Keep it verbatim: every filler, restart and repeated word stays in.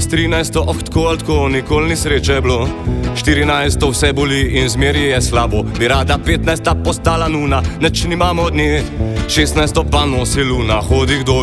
S trinajsto, oh, tako ali tako, nikoli ni sreče bilo. štirinajsto vse boli in zmeri je slabo. Bi rada petnajsta postala nuna, neč nimamo od nje. šestnajsto pa nosi luna, hodi kdo